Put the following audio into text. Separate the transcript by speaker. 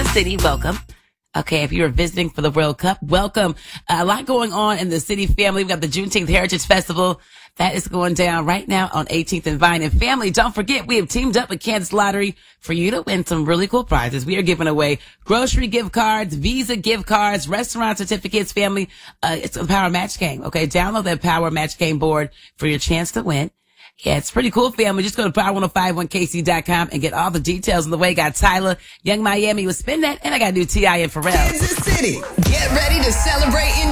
Speaker 1: city, welcome. Okay, if you're visiting for the World Cup, welcome. A lot going on in the city, family. We've got the Juneteenth Heritage Festival. That is going down right now on 18th and Vine. And family, don't forget, we have teamed up with Kansas Lottery for you to win some really cool prizes. We are giving away grocery gift cards, Visa gift cards, restaurant certificates, family. It's a Power Match Game. Okay, download that Power Match Game board for your chance to win. Yeah, it's pretty cool, family. Just go to power1051kc.com and get all the details on the way. Got Tyler, Young Miami with Spin That, and I got new T.I. and Pharrell.
Speaker 2: Kansas City, get ready to celebrate